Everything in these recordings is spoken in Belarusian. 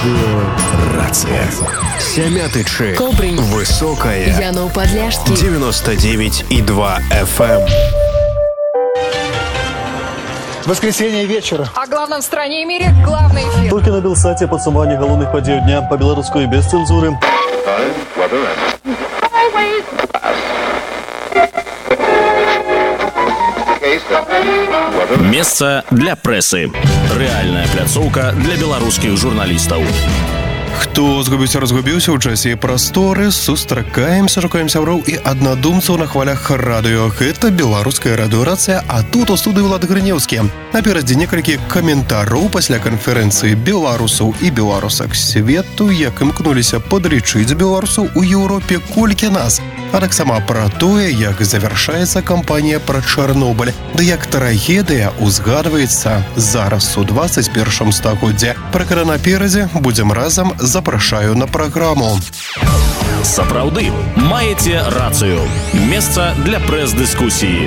Радиорация. Сямятычы. Кобрынь. Высокая. Янов-Подляшский. 99,2 FM. Воскресенье вечера. О главном в стране и мире главный эфир. Толькі на Белсаце падсумаванне галоўных падзей дня па-беларуску і без цэнзуры. Месца для прэсы. Рэальная пляцоўка для беларускіх журналістаў. Хто разгубіўся ў часе і прасторы, сустракаемся, шукаем сяброў і аднадумцаў на хвалях радыё. Гэта беларуская радыёрацыя, а тут у студыі Влад Грынеўскі. Наперадзе некалькі каментароў пасля канферэнцыі беларусаў і беларусак свету, як імкнуліся падлічыць беларусаў у Еўропе колькі нас. А таксама пра тое, як завяршаецца кампанія пра Чарнобыль, ды як трагедыя узгадваецца зараз у 21 стагоддзі. Пра кара наперадзе будзем разам. Запрашаю на праграму. Сапраўды, маеце рацыю. Месца для прэс-дыскусіі.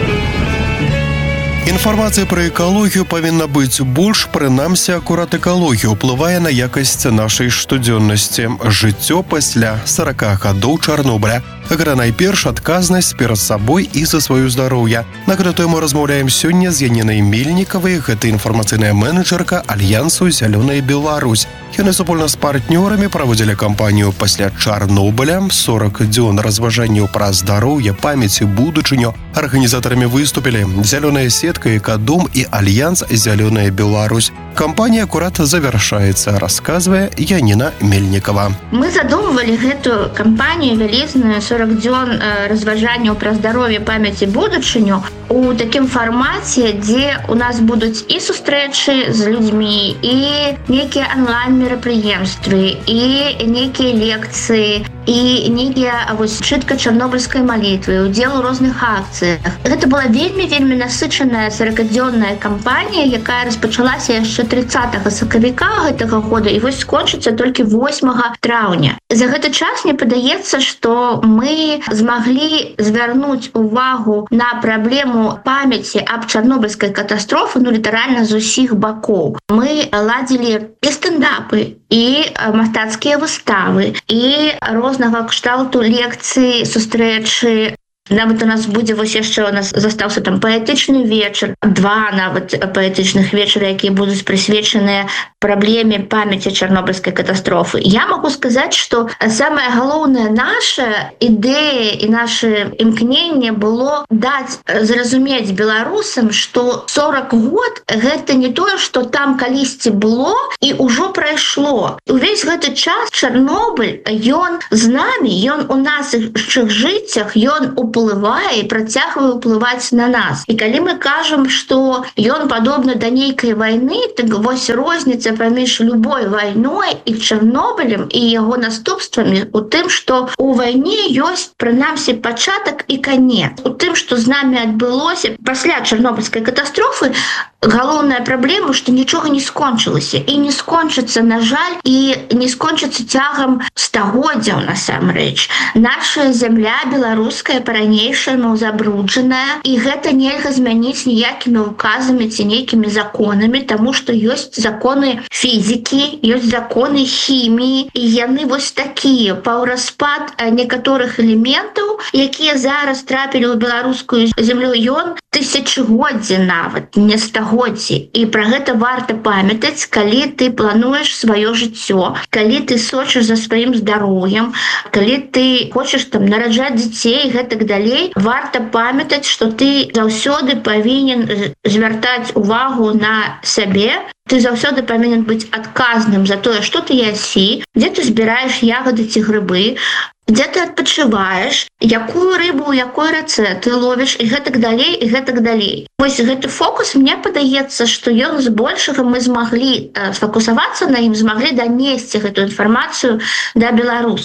Інфармацыя пра экалогію павінна быць больш, прынамсі акурат экалогія ўплывае на якасць нашай штодзённасці. Жыццё пасля 40 гадоў Чарнобыля. Гэта найперш адказнасць перад сабой і за сваё здароўе. На гэту тэму размаўляем сёння з Янінай Мельнікавай, гэта інфармацыйная менеджерка Альянсу «Зялёная Беларусь». Яны супольна з партнёрамі праводзілі кампанію пасля Чарнобыля, 40 дзён разважанняў пра здароўе, памяць і будучыню. Арганізатарамі выступілі «Зялёная сетка», «Экадом» і Альянс «Зялёная Беларусь». Кампанія акурат завяршаецца, расказвае Яніна Мельнікава. Мы задумывалі гэту кампанію вялізную 40 дзён разважанняў пра здароўе, памяць і будучыню у такім фармаце, дзе у нас будуць і сустрэчы з людзьмі, і нейкія онлайн-мерапрыемствы, і нейкія лекцыі, і нейкія чытка чарнобыльскай малітвы, удзел у розных акцыях. Гэта была вельмі насычаная 40-дзённая кампанія, якая распачалася яшчэ 30 сакавіка гэтага года і вось скончыцца толькі 8 траўня. За гэты час мне падаецца, што мы змаглі звярнуць увагу на праблему памяці аб чарнобыльскай катастрофы, літаральна з усіх бакоў. Мы ладзілі і стендапы, і мастацкія выставы, і рознага кшталту лекцыі, сустрэчы. Нават у нас будзе, вось яшчэ у нас застаўся там паэтычны вечар, 2 нават паэтычных вечара, якія будуць прысвечаныя праблеме памяці чарнобыльскай катастрофы. Я могу сказаць, што самае галоўнае наша ідэя і наше імкненне было даць зразумець беларусам, што 40 год гэта не тое, што там калісьці было і ўжо прайшло. Увесь гэты час Чарнобыль, ён з намі, ён у нашых жыццях, ён уплывае і працягвае ўплываць на нас. І калі мы кажам, што ён падобны да нейкай вайны, так вось розніца паміж любой вайной і Чарнобылем і яго наступствамі у тым, што у вайне ёсць прынамсі пачатак і канец. У тым, што з намі адбылося пасля чарнобыльскай катастрофы, галоўная праблема, што нічога не скончылася і не скончыцца, на жаль, і не скончыцца цягам стагоддзяў насамрэч. Наша зямля беларуская па-ранейшаму забруджаная, і гэта нельга змяніць ніякімі указамі ці нейкімі законамі, таму што ёсць законы фізікі, ёсць законы хіміі, і яны вось такія. Паўраспад некаторых элементаў, якія зараз трапілі ў беларускую зямлю, ён тысячагоддзі нават, не стагоддзі. І пра гэта варта памятаць, калі ты плануеш сваё жыццё, калі ты сочыш за сваім здароўем, калі ты хочаш там нараджаць дзяцей і гэтак далей, варта памятаць, што ты заўсёды павінен звяртаць увагу на сябе, ты заўсёды павінен быць адказным за тое, што ты ясі, дзе ты збіраеш ягады ці грыбы, дзе ты адпачываеш, якую рыбу, у якой рацэ ты ловіш і гэтак далей, і гэтак далей. Вось гэты фокус, мне падаецца, што ён збольшага мы змаглі сфокусавацца на ім, змаглі данесці гэту інфармацыю да беларусаў.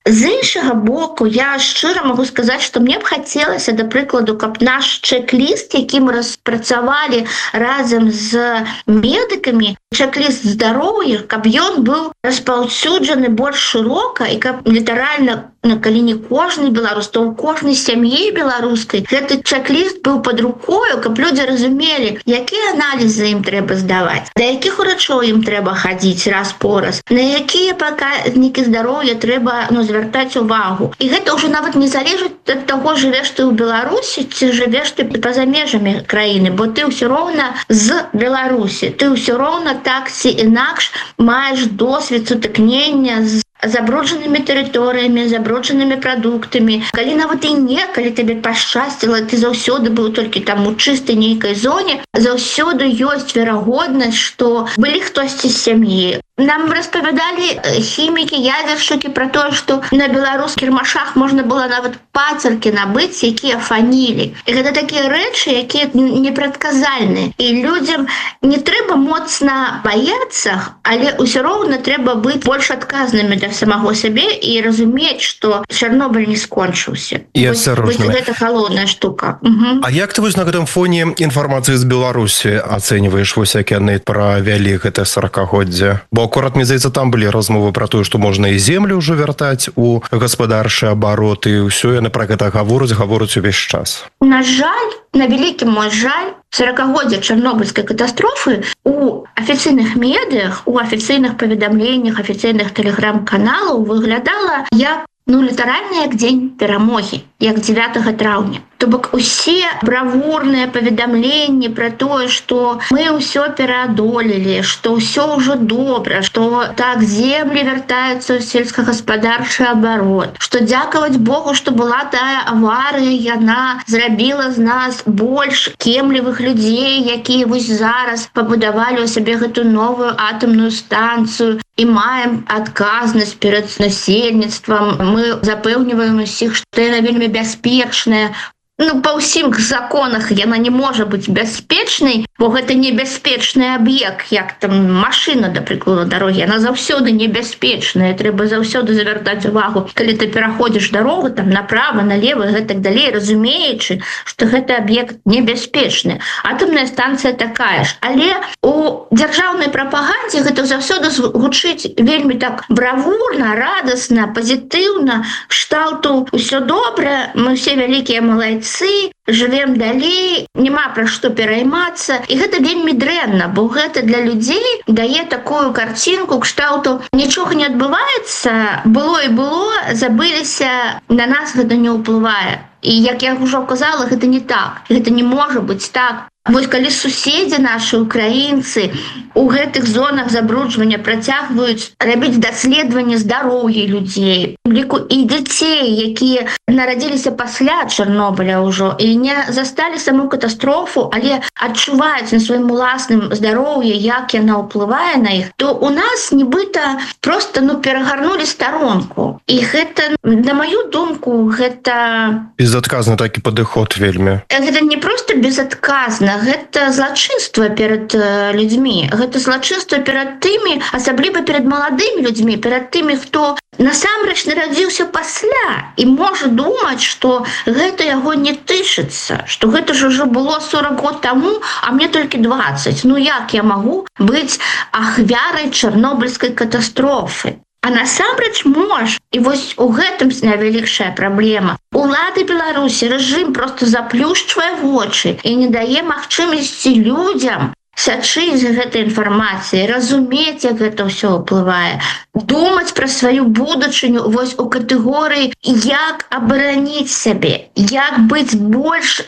З іншага боку, я шчыра магу сказаць, што мне б хацелася, да прыкладу, каб наш чек-ліст, які мы распрацавалі разам з медыкамі, чек-ліст здароўя, каб ён быў распаўсюджаны больш шырока і каб літаральна, калі не кожны беларус, то ў кожнай сям'і беларускай гэты чек-ліст быў пад рукою, каб людзі разумелі, якія аналізы ім трэба здаваць, да якіх урачоў ім трэба хадзіць раз по раз, на якія паказнікі здароўя трэба звяртаць увагу. І гэта ўжо нават не залежыць ад таго, жывеш ты ў Беларусі ці жывеш ты па-за межамі краіны, бо ты ўсё роўна з Беларусі, ты ўсё роўна так ці інакш маеш досвед сутыкнення з забруджанымі тэрыторыямі, забруджанымі прадуктамі. Калі нават і не, калі табе пашчасціла, ты заўсёды быў толькі там у чыстай нейкай зоне, заўсёды ёсць верагоднасць, што былі хтосьці з сям'і. Нам распавядалі хімікі, ядзершчыкі пра тое, што на беларускіх кірмашах можна было нават пацаркі набыць, якія фанілі. І гэта такія рэчы, якія непрадказальныя. І людзям не трэба моцна баяцца, але ўсё роўна трэба быць больш адказнымі для самого сябе і разумець, што Чарнобыль не скончыўся. І асцярожна. Гэта галоўная штука. А як ты вось на гэтым фоне інфармацыі з Беларусі ацэньваеш вось як яны правялі гэта 40-годдзе? Бо акурат, мне здаецца, там былі размовы пра тое, што можна і землю ўжо вяртаць у гаспадарчы абарот, і ўсё яны пра гэта гавораць увесь час. На жаль, на вялікі мой жаль, 40-годдзе Чарнобыльскай катастрофы у афіцыйных медыях, у афіцыйных паведамленнях, афіцыйных тэлеграм-каналаў выглядала як літаральна як дзень перамогі, як 9 траўня. То бок усе бравурныя паведамленні пра тое, што мы ўсё пераадолелі, што ўсё ўжо добра, што так землі вяртаюцца ў сельскагаспадарчы абарот, што дзякаваць Богу, што была тая аварыя, яна зрабіла з нас больш кемлівых людзей, якія вось зараз пабудавалі ў сабе гэту новую атамную станцыю і маем адказнасць перад насельніцтвам. Мы запэўніваем усіх, што яна вельмі бяспечная. Па ўсім законах яна не можа быць бяспечнай, бо гэта небяспечны аб'ект, як там машына, да прыкладу, дарогі. Яна заўсёды небяспечная, трэба заўсёды завяртаць увагу. Калі ты пераходзіш дарогу там направа, налева і гэтак далей, разумеючы, што гэты аб'ект небяспечны. Атамная станцыя такая ж. Але у дзяржаўнай прапагандзе гэта заўсёды гучыць вельмі так бравурна, радасна, пазітыўна, кшталту ўсё добра, мы ўсе вялікія малайцы, жывем далей, няма пра што пераймацца. І гэта вельмі дрэнна, бо гэта для людзей дае такую карцінку кшталту нічога не адбываецца, было і было, забыліся, на нас гэта не ўплывае. І як я ўжо казала, гэта не так, гэта не можа быць так. Вось калі суседзі нашы украінцы у гэтых зонах забруджвання працягваюць рабіць даследаванне здароўя людзей, ліку і дзяцей, якія нарадзіліся пасля Чарнобыля ўжо і не засталі саму катастрофу, але адчуваюць на сваім уласным здароўі, як яна ўплывае на іх, то у нас нібыта проста перагарнулі старонку. І гэта, на маю думку, гэта... Безадказны такі падыход вельмі. Гэта не проста безадказна, гэта злачынства перад людзьмі. Гэта злачынства перад тымі, асабліва перад маладымі людзьмі, перад тымі, хто насамрэч нарадзіўся пасля і можа думаць, што гэта яго не тычыцца, што гэта ж ужо было 40 год таму, а мне толькі 20. Як я магу быць ахвярай Чарнобыльскай катастрофы? А насамрэч можа. І вось у гэтым найвялікшая праблема. Улады Беларусі, рэжым проста заплюшчвае вочы і не дае магчымасці людзям сачыць за гэтай інфармацыяй, разумець, як гэта ўсё ўплывае, думаць пра сваю будучыню вось у катэгорыі, як абараніць сябе, як быць больш,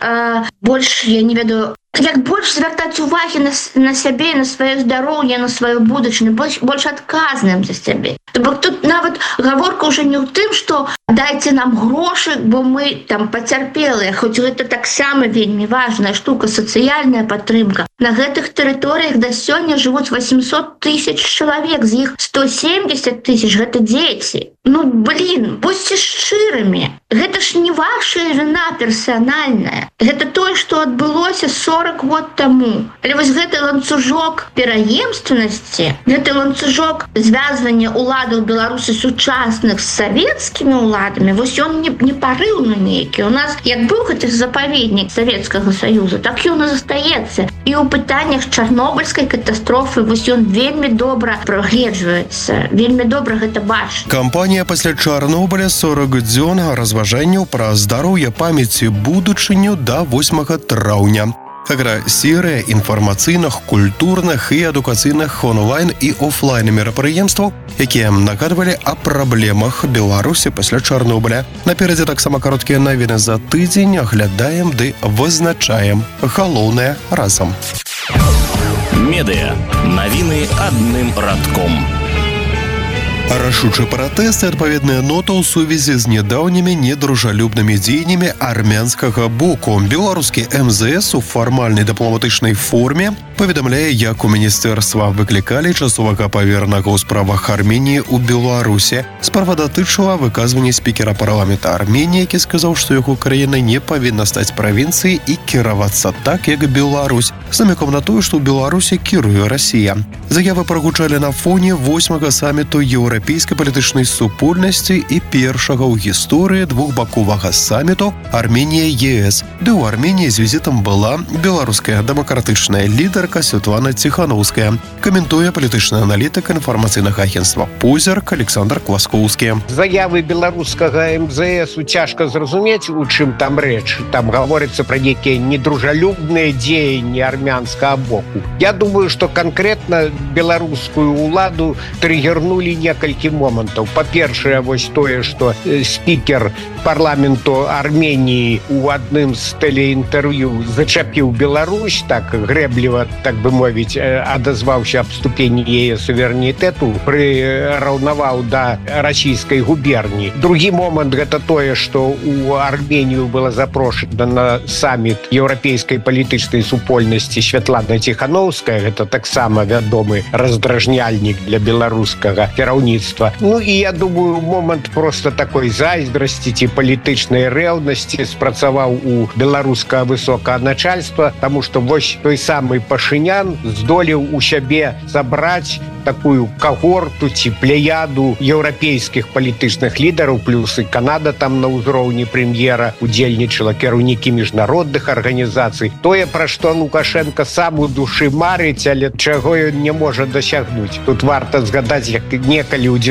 я не ведаю, як больш звяртаць увагі на сябе, на сваё здароўе, на сваю будучыню, больш адказным за сябе. То бок тут нават гаворка ўжо не ў тым, што дайце нам грошы, бо мы там пацярпелыя, хоць гэта таксама вельмі важная штука, сацыяльная падтрымка. На гэтых тэрыторыях да сёння жывуць 800 000 чалавек, з іх 170 000 гэта дзеці. Будзьце шчырымі. Гэта ж не ваша вина персанальная. Гэта тое, што адбылося 40 год таму. Але вось гэты ланцужок пераемственнасці, гэты ланцужок звязвання уладаў Беларусі сучасных з савецкімі ўладамі, вось ён непарыўны нейкі. У нас як быў гэты запаведнік Савецкага Саюза, так ён і застаецца. І ў пытаннях чарнобыльскай катастрофы вось ён вельмі добра прагледжваецца, вельмі добра гэта бачыць. Кампанія пасля Чарнобыля 40 дзён разважанняў пра здароўе, памяці, будучыню да 8 траўня. Серыя інфармацыйных, культурных і адукацыйных онлайн і офлайн мерапрыемстваў, якія нагадвалі о праблемах Беларусі пасля Чарнобыля. Наперадзе таксама кароткія навіны за тыдзень, аглядаем ды вызначаем галоўнае разам. Медыа. Навіны адным радком. Рашучы пратэст і адпаведная нота ў сувязі з нядаўнімі недружалюбнымі дзеяннямі армянскага боку. Беларускі МЗС у фармальнай дыпламатычнай форме паведамляе, як у міністэрства выклікалі часовага павернага ў справах Арменіі ў Беларусі. Справа датычыла выказвання спікера парламента Арменіі, які сказаў, што яго краіна не павінна стаць правінцыяй і кіравацца так, як Беларусь, з намекам на тое, што ў Беларусі кіруе Расія. Заявы прагучалі на фоне 8-га саміту еўрапейскай палітычнай супольнасці і першага ў гісторыі двухбаковага саміту Арменія-ЕС, де ў Арменіі з візітам была беларуская дэмакратычная лідарка Святлана Ціхановская. Каментуе палітычны аналітык інфармацыйнага агенцтва «Позірк» Александр Кваскоўскі. Заявы беларускага МЗС цяжка зразумець, у чым там рэч. Там гаворыцца пра нейкія недружалюбныя дзеянні армянскага боку. Я думаю, што канкрэтна беларускую ўладу трыгернулі некалькі момантаў. Па-першае, вось тое, што спікер парламенту Арменіі у адным з тэлеінтэрв'ю зачапіў Беларусь, так грэбліва, так бы мовіць, адазваўся аб ступені яе суверэнітэту, прыраўнаваў да расійскай губерніі. Другі момант гэта тое, што у Арменію была запрошана на саміт еўрапейскай палітычнай супольнасці Святлана Ціхановская, гэта таксама вядомы раздражняльнік для беларускага кіраўніцтва. Ну і я думаю, момант просто такой зайздрасці ці палітычнай рэўнасці спрацаваў у беларускага высокага начальства, таму што вось той самы Пашынян здолеў у сябе забраць такую когорту ці плеяду еўрапейскіх палітычных лідараў, плюс і Канада там на ўзроўні прэм'ера удзельнічала, кіраўнікі міжнародных арганізацый. Тое, пра што Лукашенко сам у душы марыць, але чаго ён не можа дасягнуць. Тут варта згадаць, як некалі ў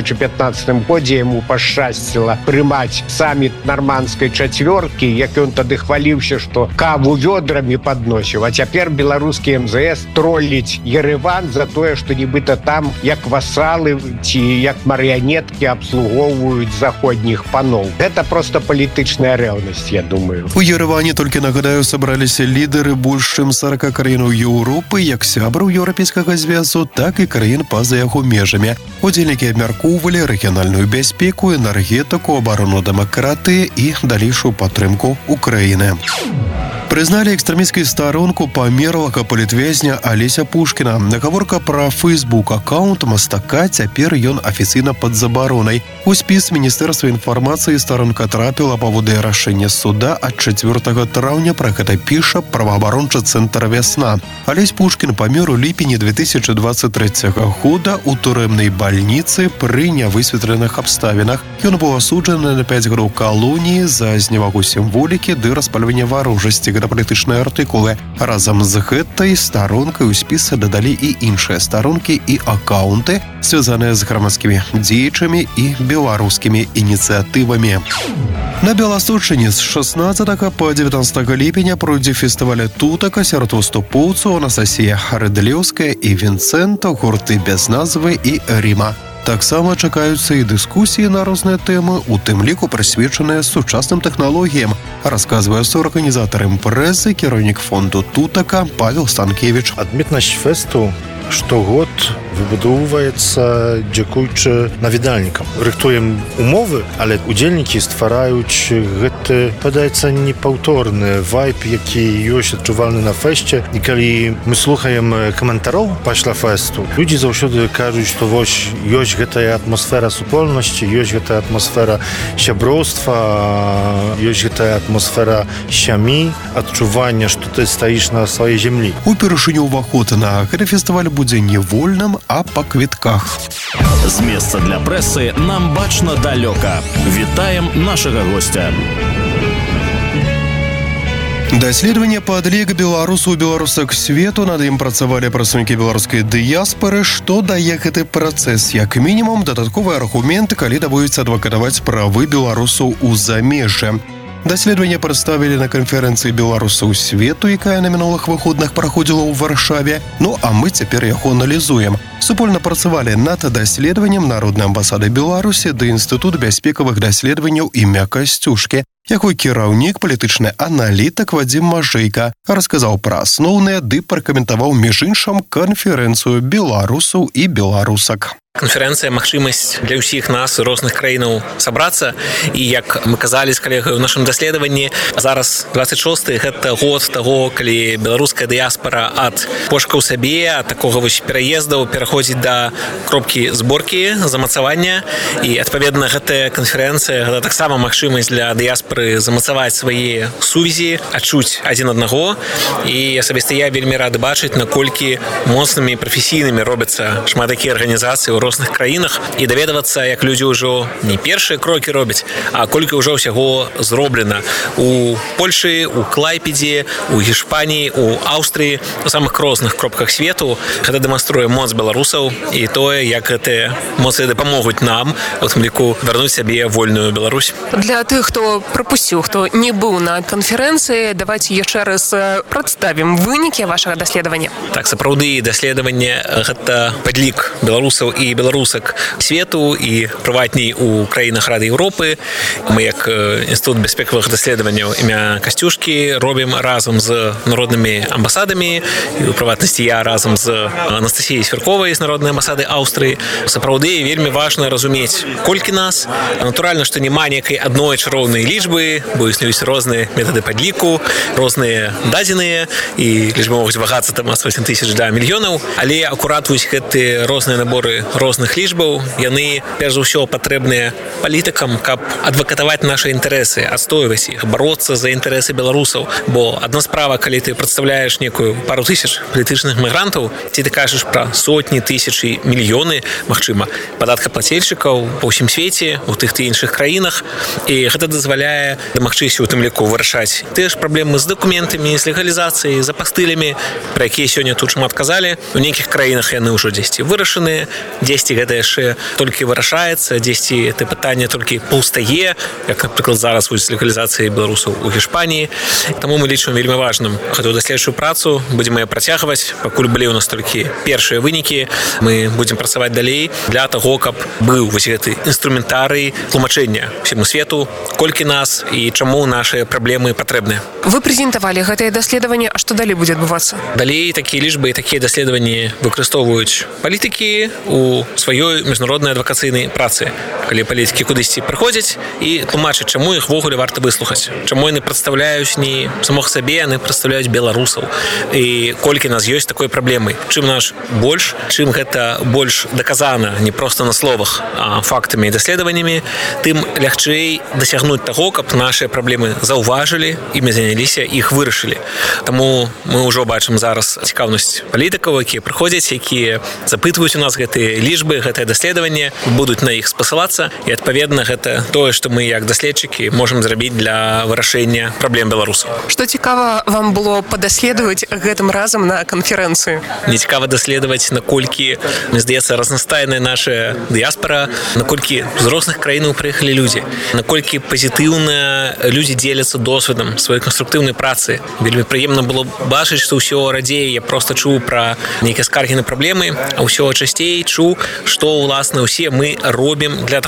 2015 годзе яму пашчасціла прымаць саміт нарманскай чацвёркі, як ён тады хваліўся, што каву вёдрамі падносіў, а цяпер беларускі МЗС тролліць Ерэван за тое, што нібыта там як васалы ці як марыянеткі абслугоўваюць заходніх паноў. Гэта проста палітычная рэўнасць, я думаю. У Ерэване, толькі нагадаю, сабраліся лідары больш чым 40 краінаў Еўропы, як сябраў Еўрапейскага звязу, так і краін па-за яго межамі. Удзельнікі абмяркоўвалі рэгіянальную бяспеку, энергетыку, абарону дэмакратыі і далейшую падтрымку Украіны. Прызналі экстрэмісцкую старонку памерлага палітвязня Алеся Пушкіна. Гаворка пра фэйсбук-аккаунт мастака, цяпер ён афіцыйна пад забаронай. У спіс Міністэрства інфармацыі старонка трапіла паводле рашэння суда ад 4 траўня, пра гэта піша праваабарончы цэнтр «Вясна». Алесь Пушкін памёр у ліпені 2023 года ў турэмнай бальніцы пры нявысветленых абставінах. Ён быў асуджаны на 5 гадоў калоніі за зневагу сімволікі ды распальвання варожасці, палітычныя артыкулы. Разам з гэтай старонкай у спіс дадалі і іншыя старонкі і аккаунты, звязаныя з грамадскімі дзеячамі і беларускімі ініцыятывамі. На Беласочыне з 16 па 19 ліпеня пройдзе фестываль тутака сярод выступоўцаў Анастасія Рыдлеўская і Вінцэнта, гурты без назвы і Ріма. Таксама чакаюцца і дыскусіі на розныя тэмы, у тым ліку прысвечаныя сучасным тэхналогіям, расказвае суарганізатар імпрэзы, кіраўнік фонду тутака Павел Станкевіч. Адметнасць фэсту штогод выбудоўваецца дзякуючы наведальнікам. Рыхтуем умовы, але удзельнікі ствараюць гэты, падаецца, непаўторны вайб, які ёсць адчувальны на фэсце. І калі мы слухаем каментароў пасля фэсту, людзі заўсёды кажуць, што вось ёсць гэтая атмасфера супольнасці, ёсць гэтая атмасфера сяброўства, ёсць гэтая атмасфера сям'і, адчування, што ты стаіш на сваёй зямлі. Упершыню ўваход на гэты фестываль будзе не вольным, а па квітках. З месца для прэсы нам бачна далёка. Вітаем нашага гостя. Даследаванне падлік беларусаў беларусак свету, над ім працавалі прадстаўнікі беларускай дыяспары. Што дае гэты працэс? Як мінімум, дадатковы аргумент, калі даводзіцца адвакатаваць правы беларусаў у замежжы. Даследаванне прадставілі на канферэнцыі беларусаў свету, якая на мінулых выходных праходзіла ў Варшаве. Ну, а мы цяпер яго аналізуем. Супольна працавалі над даследаваннем Народнай амбасады Беларусі ды Інстытут бяспекавых даследаванняў імя Касцюшкі. Яго кіраўнік, палітычны аналітык Вадзім Мажэйка расказаў пра асноўныя ды пракаментаваў між іншым канферэнцыю беларусаў і беларусак. Канферэнцыя магчымасць для ўсіх нас розных краінаў сабрацца, і як мы казалі з калегай у нашым даследаванні, зараз 26-й гэта год таго, калі беларуская дыяспара ад пошукаў сабе, ад такога вось пераездаў пераходзіць да кропкі зборкі, замацавання, і адпаведна гэтая канферэнцыя гэта таксама магчымасць для дыяспары замацаваць свае сувязі, адчуць адзін аднаго, і асабіста я вельмі рады бачыць, наколькі моцнымі і прафесійнымі робяцца шмат якія арганізацыі ў розных краінах, і даведавацца, як людзі ўжо не першыя крокі робяць, а колькі ўжо ўсяго зроблена у Польшы, у Клайпедзе, у Гішпаніі, у Аўстрыі, у самых розных кропках свету. Гэта дэманструе моц беларусаў і тое, як гэтыя моцы дапамогуць нам, у тым ліку, вярнуць сабе вольную Беларусь. Для тых, хто прапусціў, хто не быў на канферэнцыі, давайте яшчэ раз прадставім вынікі вашага даследавання. Так, сапраўды, даследаванне гэта падлік беларусаў і беларусак свету і прыватней у краінах Рады Еўропы. Мы як Інстытут бяспекавых даследаванняў імя Касцюшкі робім разам з народнымі амбасадамі, і у прыватнасці я разам з Анастасіяй Сверковай з народнай амбасады Аўстрыі. Сапраўды вельмі важна разумець, колькі нас. Натуральна, што няма некай адной чароўнай лічбы, бо існуюць розныя метады падліку, розныя дадзеныя, і лічбы могуць вагацца там ад 8 тысяч да мільёнаў, але акурат вось гэтыя розныя наборы розных лічбаў, яны перш за ўсё патрэбныя палітыкам, каб адвакатаваць нашы інтарэсы, адстойваць іх, бароцца за інтарэсы беларусаў. Бо адна справа, калі ты прадстаўляеш некую пару тысяч палітычных мігрантаў, ці ты кажаш пра сотні, тысячы, мільёны, магчыма, падаткаплацельшчыкаў па ўсім свеце, у тых ці іншых краінах, і гэта дазваляе дамагчыся у тым ліку вырашаць тыя ж праблемы з дакументамі, з легалізацыяй, з апастыламі, пра якія сёння тут шмат казалі. У нейкіх краінах яны ўжо дзесьці вырашаныя, дзесьці гэта яшчэ толькі вырашаецца, дзесьці это пытанне толькі паўстае, як, напрыклад, зараз вось з легалізацыяй беларусаў у Гішпаніі. Таму мы лічым вельмі важным гэтую даследчую працу, будзем яе працягваць, пакуль былі ў нас толькі першыя вынікі. Мы будзем працаваць далей для таго, каб быў вось гэты інструментарый тлумачэння ўсяму свету, колькі нас і чаму нашыя праблемы патрэбныя. Вы прэзентавалі гэтае даследаванне, а што далей будзе адбывацца? Далей такія лічбы і такія даследаванні выкарыстоўваюць палітыкі у сваёй міжнароднай адвакацыйнай працы. Калі палітыкі кудысьці прыходзяць і тлумачаць, чаму іх ввогуле варта выслухаць, чаму яны прадстаўляюць не самога сабе, яны прадстаўляюць беларусаў. І колькі нас ёсць такой праблемай. Чым наш больш, чым гэта больш даказана не проста на словах, а фактамі і даследаваннямі, тым лягчэй дасягнуць таго, каб нашыя праблемы заўважылі, імі заняліся, іх вырашылі. Таму мы ўжо бачым зараз цікаўнасць палітыкаў, якія прыходзяць, якія запытваюць у нас гэтыя лічбы, гэтае даследаванне, будуць на іх спасылацца, і адпаведна гэта тое, што мы як даследчыкі можам зрабіць для вырашэння праблем беларусаў. Што цікава вам было падаследаваць гэтым разам на канферэнцыі? Мне цікава даследаваць, наколькі, мне здаецца, разнастайная наша дыяспара, наколькі з розных краінаў прыехалі людзі, наколькі пазітыўна людзі дзеляцца досведам сваёй канструктыўнай працы. Вельмі прыемна было бачыць, што ўсё радзей я проста чуў пра нейкія скаргі на праблемы, а ўсё часцей чуў, што, уласна, ўсе мы робім для таго, каб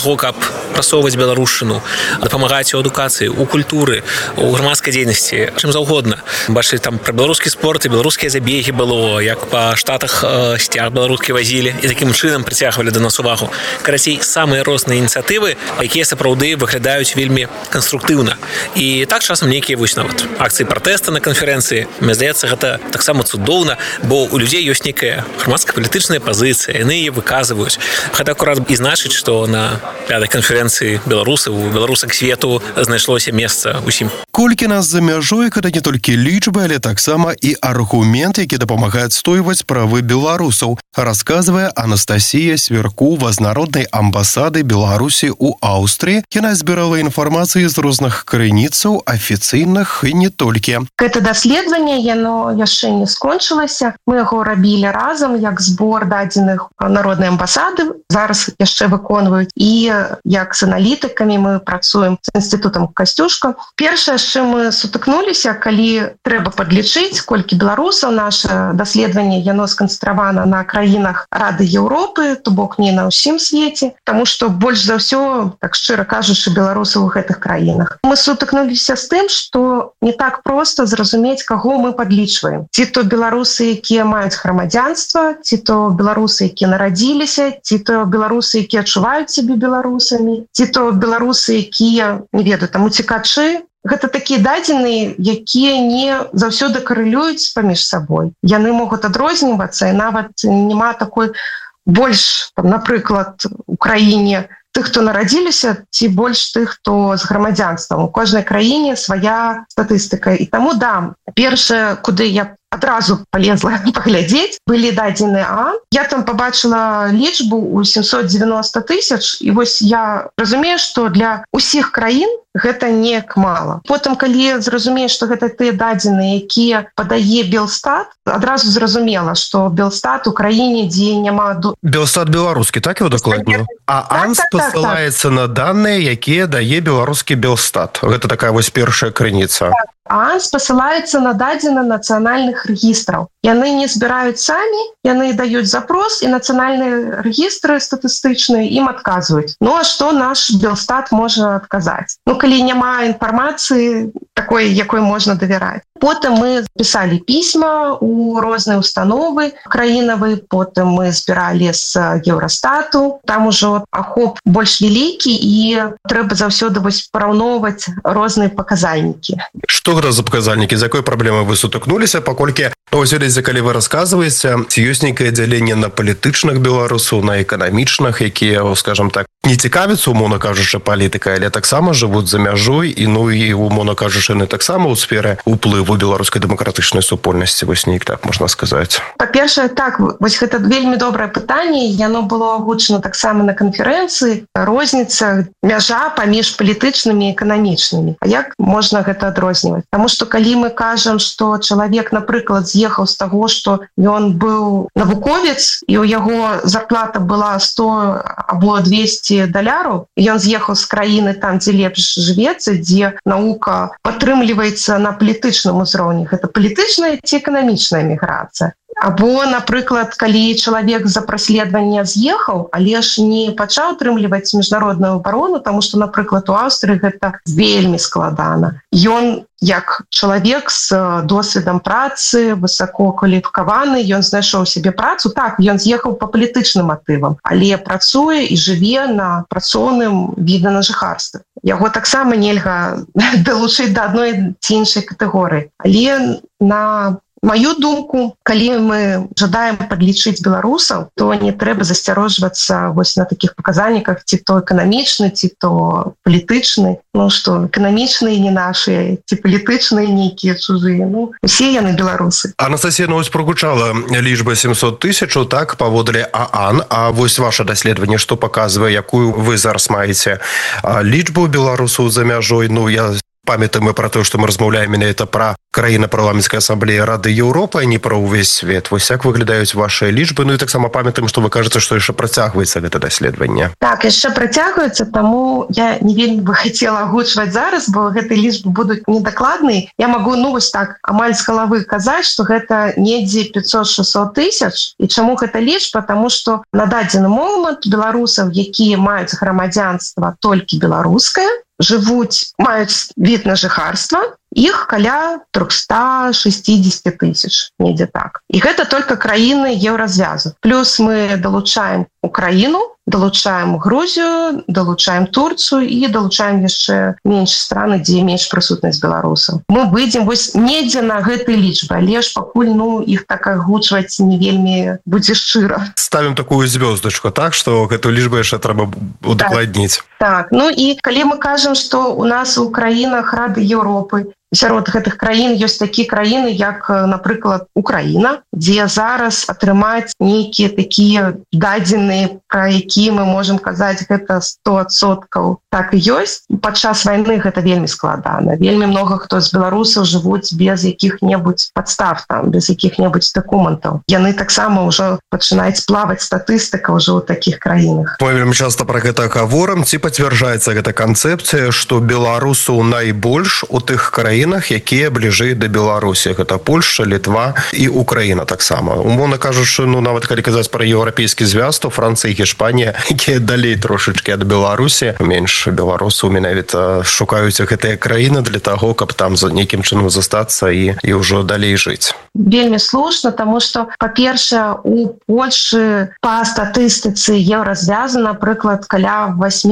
прасоўваць беларушчыну, дапамагаць у адукацыі, у культуры, у грамадскай дзейнасці, чым заўгодна. Бачылі там пра беларускі спорт і беларускія забегі было, як па штатах сцяг беларускі вазілі і такім чынам прыцягвалі да нас увагу. Карацей, самыя розныя ініцыятывы, якія сапраўды выглядаюць вельмі канструктыўна. І так часам нейкія вось нават акцыі пратэста на канферэнцыі. Мне здаецца, гэта таксама цудоўна, бо у людзей ёсць нейкая грамадска-палітычная пазіцыя, яны яе выказваюць. Гэта акурат і значыць, што на 5-й канферэнцыі беларусаў, беларусак свету знайшлося месца ўсім. Колькі нас за мяжой, гэта не толькі лічбы, але таксама і аргумент, які дапамагае адстойваць правы беларусаў, расказвае Анастасія Сверкова з Народнай амбасады Беларусі ў Аўстрыі. Яна збірала інфармацыю з розных крыніцаў, афіцыйных і не толькі. Гэта даследаванне, яно яшчэ не скончылася. Мы яго рабілі разам, як збор дадзеных Народнай амбасады, зараз яшчэ выконваюць. І як з аналітыкамі мы працуем з інстытутам Касцюшка. Першае, з чым мы сутыкнуліся, калі трэба падлічыць, колькі беларусаў, наше даследаванне, яно сканцэнтравана на краінах Рады Еўропы, то бок не на ўсім свеце, таму што больш за ўсё, так шчыра кажучы, беларусаў у гэтых краінах. Мы сутыкнуліся з тым, што не так проста зразумець, каго мы падлічваем. Ці то беларусы, якія маюць грамадзянства, ці то беларусы, якія нарадзіліся, ці то беларусы, якія адчуваюць сябе беларусамі, ці то беларусы, якія, не ведаю, там уцекачы. Гэта такія дадзеныя, якія не заўсёды карэлююць паміж сабой. Яны могуць адрознівацца, і нават няма такой больш, напрыклад, у краіне тых, хто нарадзіліся, ці больш тых, хто з грамадзянствам. У кожнай краіне свая статыстыка. І таму, да, першае, куды я адразу полезла паглядзець, былі дадзеныя ААН. Я там побачыла лічбу ў 790 тысяч, і вось я разумею, што для ўсіх краін гэта неяк мала. Потым, калі зразумею, што гэта тыя дадзеныя, якія падае Белстат, адразу зразумела, што Белстат у краіне, дзе няма... Белстат беларускі, так его дакладна? А ААН спасылаецца на даныя, якія дае беларускі Белстат. Гэта такая вось першая крыніца. ААН спасылаецца на дадзены нацыянальных рэгістраў. Яны не збіраюць самі, яны даюць запрос, і нацыянальныя рэгістры статыстычныя ім адказваюць. Ну, а што наш Белстат можа адказаць? Ну, калі няма інфармацыі такой, якой можна давяраць. Потым мы пісалі пісьма ў розныя установы краінавыя, потым мы збіралі з Еўрастату. Там ужо ахоп больш вялікі, і трэба заўсёды параўноўваць розныя паказальнікі. Што гэта за паказальнікі, з якой праблемай вы сутыкнуліся, паколькі калі вы расказваеце, ці ёсць нейкае дзяленне на палітычных беларусаў, на эканамічных, якія, скажам так, не цікавяцца, умоўна кажучы, палітыкай, але таксама жывуць за мяжой, і ну і умоўна кажучы, яны таксама ў сферы ўплыву беларускай дэмакратычнай супольнасці, вось неяк так можна сказаць. Па-першае, так, вось гэта вельмі добрае пытанне, яно было агучана таксама на канферэнцыі, розніца, мяжа паміж палітычнымі і эканамічнымі. А як можна гэта адрозніваць? Таму што калі мы кажам, што чалавек, напрыклад, з'ехаў з таго, што ён быў навуковец, і ў яго зарплата была 100 або 200 $, і ён з'ехаў з краіны там, дзе лепш жывецца, дзе наука падтрымліваецца на палітычным узроўні. Гэта палітычная ці эканамічная міграцыя. Або, напрыклад, калі чалавек за праследаванне з'ехаў, але ж не пачаў утрымліваць міжнародную абарону, таму што, напрыклад, у Аўстрыі гэта вельмі складана. Ён, як чалавек з досведам працы, высокакваліфікаваны, ён знайшоў сябе працу. Так, ён з'ехаў па палітычным матывам, але працуе і жыве на працоўным віде на жыхарстве. Яго таксама нельга далучыць да адной ці іншай катэгорыі. Але на маю думку, калі мы жадаем падлічыць беларусаў, то не трэба засцярожвацца вось на такіх паказальніках, ці то эканамічны, ці то палітычны. Ну што, эканамічныя не нашыя, ці палітычныя нейкія чужыя. Ну, усе яны беларусы. Анастасія, ну вось прогучала лічба 700 тысячаў, так, паводле ААН. А вось ваше даследаванне, што паказвае, якую вы зараз маеце лічбу беларусаў за мяжой? Ну, я памятаем мы про то, что мы размаўляем менавіта про краіна парламенцкай асамблеі Рады Еўропы, а не про ўвесь свет. Вось як выглядаюць ваши лічбы? Ну і таксама памятаем, что вы кажаце, что яшчэ працягваецца гэта даследаванне. Так, яшчэ працягваецца, таму я не вельмі бы хацела агучваць зараз, бо гэтыя лічбы будуць недакладныя. Я магу, вось так, амаль з галавы казаць, што гэта недзе 500-600 тысяч. І чаму гэта лічба? Таму што на дадзены момант беларусаў, якія маюць грамадзянства толькі беларускае, маюць від на жыхарства, іх каля 360 тысяч, недзе так. І гэта только краіны еўразвязу. Плюс мы далучаем Украіну, далучаем Грузію, далучаем Турцыю і далучаем яшчэ менш страны, дзе менш прысутнасць беларусаў. Мы выйдзем вось недзе на гэтай лічбы, але ж пакуль іх так агучваць не вельмі будзе шчыра. Ставім такую звёздачку, так, што гэту лічбу яшчэ трэба удакладніць. Так, і калі мы кажам, што у нас у краінах Рады Еўропы сярод гэтых краін ёсць такія краіны, як, напрыклад, Украіна, дзе зараз атрымаць нейкія такія дадзеныя, пра якія мы можам казаць, гэта 100% так і ёсць. Падчас вайны гэта вельмі складана. Вельмі многа хто з беларусаў жывуць без якіх-небудзь падстав, без якіх-небудзь дакументаў. Яны таксама ўжо пачынаюць плаваць статыстыка ўжо ў такіх краінах. Мы вельмі часта пра гэта гаворым. Ці пацвярджаецца гэта канцэпцыя, што беларусаў найбольш у тых краінах, якія бліжэй да Беларусі. Гэта Польшча, Літва і Украіна таксама. Умоўна кажучы, нават калі казаць пра еўрапейскі звяз, то Францыя і Гішпанія, якія далей трошачкі ад Беларусі, менш беларусаў менавіта шукаюць гэтыя краіны для таго, каб там за нейкім чынам застацца і ўжо далей жыць. Вельмі слушна, таму што, па-першае, у Польшы па статыстыцы еўразвязу, напрыклад, каля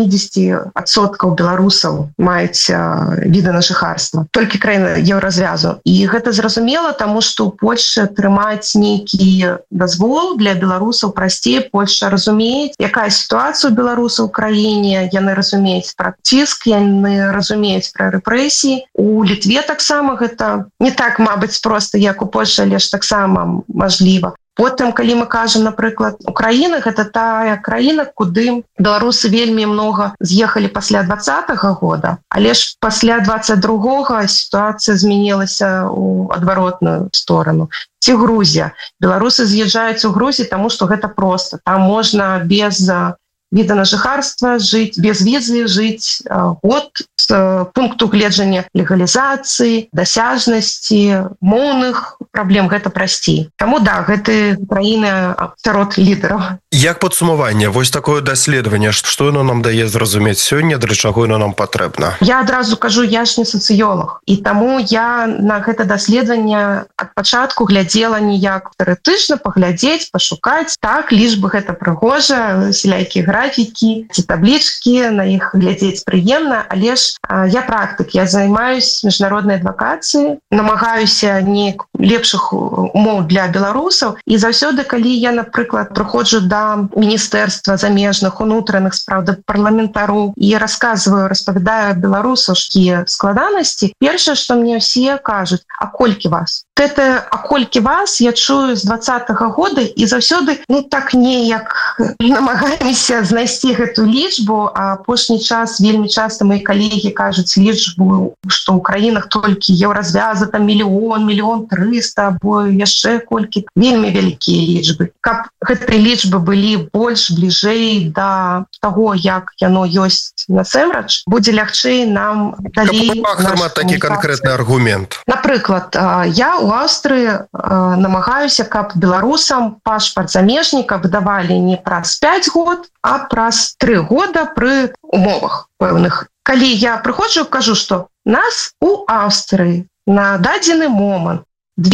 80% беларусаў маюць віды на жыхарства. Толькі краіны еўразвязу. І гэта зразумела, таму што ў Польшы атрымаць нейкі дазвол для беларусаў прасцей. Польша разумеюць, якая сітуацыя ў беларусаў у краіне, яны разумеюць пра ціск, яны разумеюць пра рэпрэсіі. У Літве таксама гэта не так, мабыць, проста, як у Польшы, але ж таксама мажліва. Потым, калі мы кажам, напрыклад, Украіна, гэта тая краіна, куды беларусы вельмі многа з'ехалі пасля 2020 года, але ж пасля 2022 сітуацыя змянілася ў адваротную сторону. Ці Грузія. Беларусы з'язджаюць у Грузію, таму што гэта проста. Там можна без віда на жыхарства жыць, без візы жыць год з пункту гледжання легалізацыі, дасяжнасці, моўных праблем, гэта прасцей. Таму гэты краіны сярод лідараў. Як падсумаванне, вось такое даследаванне, што яно нам дае зразумець сёння, для чаго яно нам патрэбна? Я адразу кажу, я ж не сацыёлог, і таму я на гэта даследаванне ад пачатку глядзела не як тэарэтычна паглядзець, пашукаць. Так, лічбы гэта прыгожа, сялякія графікі ці таблічкі, на іх глядзець прыемна, але ж я практык, я займаюсь міжнароднай адвакацыяй, намагаюся неяк лепшых умоў для беларусаў, і заўсёды, калі я, напрыклад, прыходжу да міністэрства замежных, унутраных спраў, да парламентароў і распавядаю беларусаў, якія складанасці, першае, што мне ўсе кажуць, а колькі вас? Гэта «а колькі вас» я чую з 2020 года, і заўсёды, так неяк намагаемся знайсці гэту лічбу, а апошні час вельмі часта мои калегі кажуць лічбу, што ў краінах толькі еўразвяза, там мільён 300, або яшчэ колькі. Вельмі вялікія лічбы. Каб гэтыя лічбы былі больш бліжэй да таго, як яно ёсць насамрэч, будзе лягчэй нам далей. Такі канкрэтны аргумент. Напрыклад, я у Аўстрыі намагаюся, каб беларусам пашпарт замежніка выдавалі не праз 5 год, а праз 3 года пры умовах пэўных. Калі я прыходжу, кажу, што нас у Аўстрыі на дадзены момант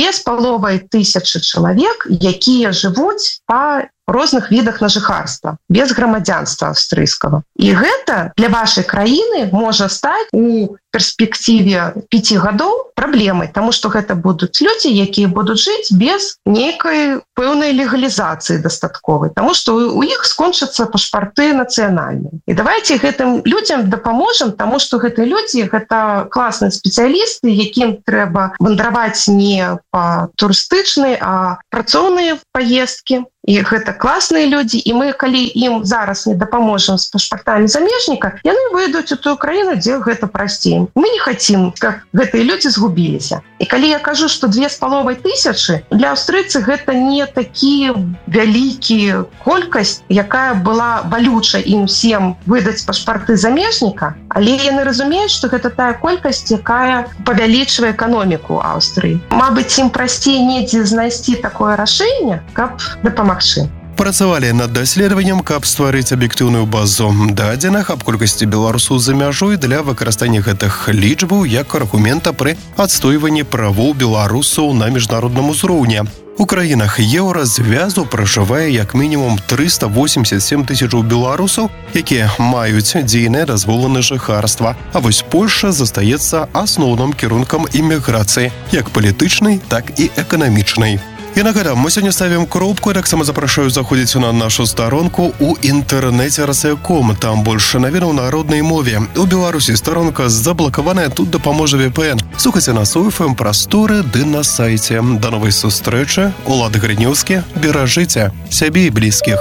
2500 чалавек, якія жывуць па розных відах на жыхарства, без грамадзянства аўстрыйскага. І гэта для вашай краіны можа стаць у перспектыве 5 гадоў праблемай, таму што гэта будуць людзі, якія будуць жыць без нейкай пэўнай легалізацыі дастатковай, таму што у іх скончацца пашпарты нацыянальныя. І давайте гэтым людзям дапаможам, таму што гэтыя людзі гэта класныя спецыялісты, якім трэба вандраваць не па турыстычнай, а працоўныя паездкі. і гэта класныя людзі, і мы калі ім зараз не дапаможам з пашпартамі замежніка, яны выйдуць у тую краіну, дзе гэта прасцей. Мы не хацім, каб гэтыя людзі згубіліся. І калі я кажу, што 2500, для аўстрыйцы гэта не такі вялікі колькасць, якая была балюча ім всем выдаць пашпарты замежніка, але яны разумеюць, што гэта тая колькасць, якая павялічвае эканоміку Аўстрыі. Мабыць, ім прасцей недзе знайсці такое рашэнне, каб дапамагчы. Працавалі над даследаваннем, каб стварыць аб'ектыўную базу дадзеных аб колькасці беларусаў за мяжой для выкарыстання гэтых лічбаў як аргумента пры адстойванні правоў беларусаў на міжнародным узроўні. У краінах еўразвязу пражывае як мінімум 387 тысячаў беларусаў, якія маюць дзейнае дазволенае жыхарства. А вось Польшча застаецца асноўным кірункам іміграцыі, як палітычнай, так і эканамічнай. І нагадам, мы сёння ставім кропку, таксама запрашаю заходзіць на нашу старонку у інтэрнэце Расія.ком. Там больше навінаў на роднай мове. У Беларусі старонка заблакаваная, тут дапаможа VPN. Слухайце нас у FM прасторы ды на сайце. До новай сустрэчы. Улад Гринёўскі. Беражыце сябе і блізкіх.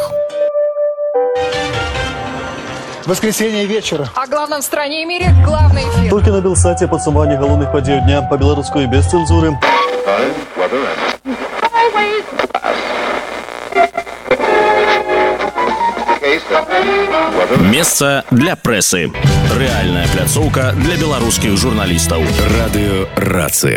Воскресенье вечера. О главном в стране и мире главный эфир. Только на Белсате подсумование головных подей дня по-белорусски без цензуры. Месца для прэсы. Рэальная пляцоўка для беларускіх журналістаў. Радыё «Рацыя».